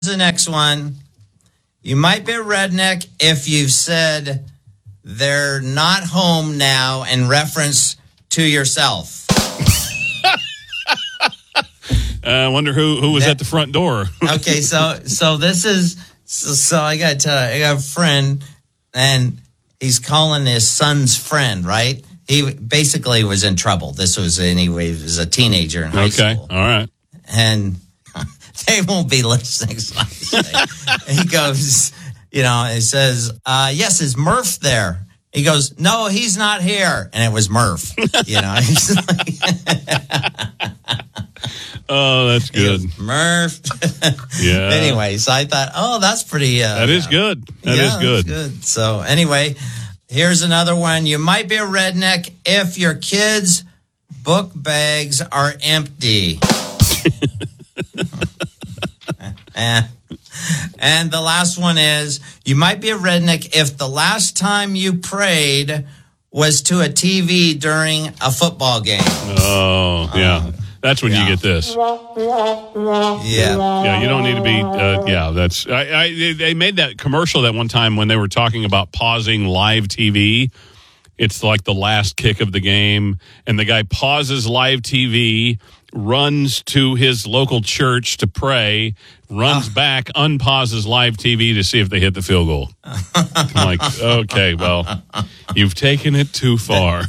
the next one. You might be a redneck if you've said they're not home now in reference to yourself. I wonder who was at the front door. Okay, so this is so I got to tell you, I got a friend, and he's calling his son's friend, right? He basically was in trouble. This was anyway. He was a teenager in high school. Okay, all right. And they won't be listening. So I say. He goes, he says, yes, is Murph there? He goes, no, he's not here. And it was Murph. He's like, oh, that's good. Goes, Murph. Yeah. Anyway, so I thought, that's pretty. That is good. That is good. That's good. So anyway, here's another one. You might be a redneck if your kids' book bags are empty. And the last one is, you might be a redneck if the last time you prayed was to a TV during a football game. Oh, yeah. That's when you get this. Yeah. Yeah, you don't need to be, that's, they made that commercial that one time when they were talking about pausing live TV. It's like the last kick of the game, and the guy pauses live TV, runs to his local church to pray, runs back, unpauses live TV to see if they hit the field goal. I'm like, okay, well, you've taken it too far.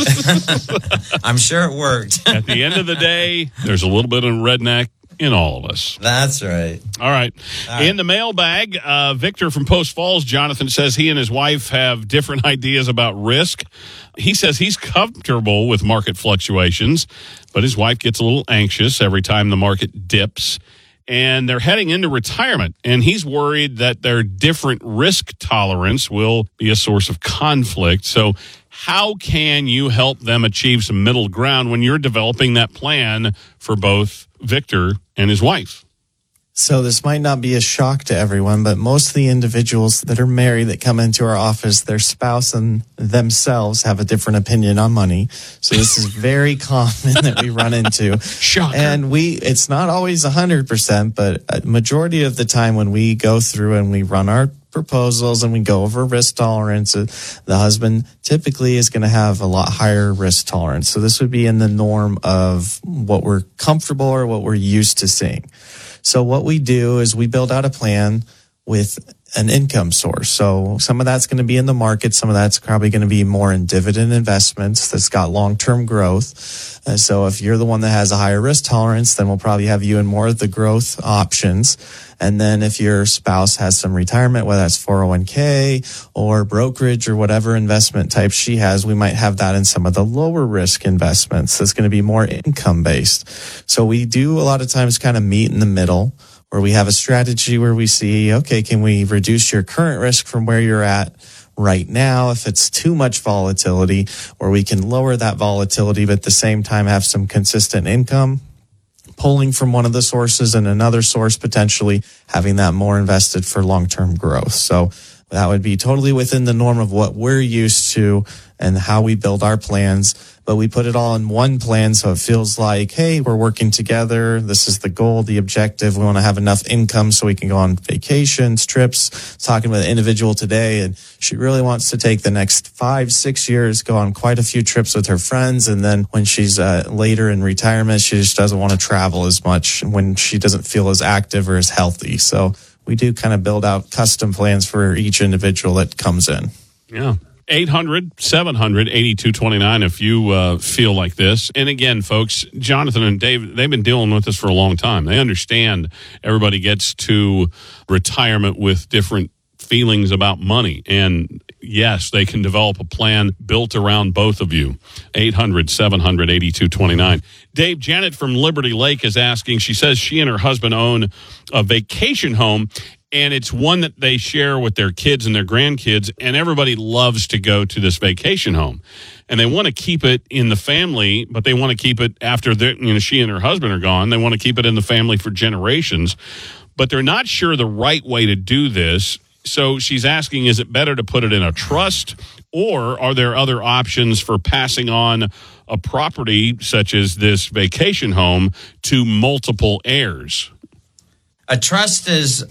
I'm sure it worked. At the end of the day, there's a little bit of redneck in all of us. That's right. All right. In the mailbag, Victor from Post Falls, Jonathan says he and his wife have different ideas about risk. He says he's comfortable with market fluctuations, but his wife gets a little anxious every time the market dips. And they're heading into retirement, and he's worried that their different risk tolerance will be a source of conflict. So how can you help them achieve some middle ground when you're developing that plan for both Victor and his wife? So this might not be a shock to everyone, but most of the individuals that are married that come into our office, their spouse and themselves have a different opinion on money. So this is very common that we run into. Shocker. And it's not always 100%, but a majority of the time when we go through and we run our proposals and we go over risk tolerance, the husband typically is going to have a lot higher risk tolerance. So this would be in the norm of what we're comfortable or what we're used to seeing. So what we do is we build out a plan with an income source. So some of that's going to be in the market. Some of that's probably going to be more in dividend investments that's got long-term growth. So if you're the one that has a higher risk tolerance, then we'll probably have you in more of the growth options. And then if your spouse has some retirement, whether that's 401k or brokerage or whatever investment type she has, we might have that in some of the lower risk investments that's going to be more income based. So we do a lot of times kind of meet in the middle, where we have a strategy where we see, okay, can we reduce your current risk from where you're at right now if it's too much volatility, or we can lower that volatility but at the same time have some consistent income, pulling from one of the sources and another source, potentially having that more invested for long-term growth. So that would be totally within the norm of what we're used to and how we build our plans. But we put it all in one plan, so it feels like, hey, we're working together. This is the goal, the objective. We want to have enough income so we can go on vacations, trips. Talking with an individual today, and she really wants to take the next 5-6 years, go on quite a few trips with her friends. And then when she's later in retirement, she just doesn't want to travel as much when she doesn't feel as active or as healthy. So we do kind of build out custom plans for each individual that comes in. Yeah. 800-700-8229 if you feel like this. And again, folks, Jonathan and Dave, they've been dealing with this for a long time. They understand everybody gets to retirement with different feelings about money. And yes, they can develop a plan built around both of you. 800-700-8229. Dave, Janet from Liberty Lake is asking, she says she and her husband own a vacation home, and it's one that they share with their kids and their grandkids, and everybody loves to go to this vacation home. And they want to keep it in the family, but they want to keep it after she and her husband are gone. They want to keep it in the family for generations, but they're not sure the right way to do this. So she's asking, is it better to put it in a trust, or are there other options for passing on a property such as this vacation home to multiple heirs? A trust is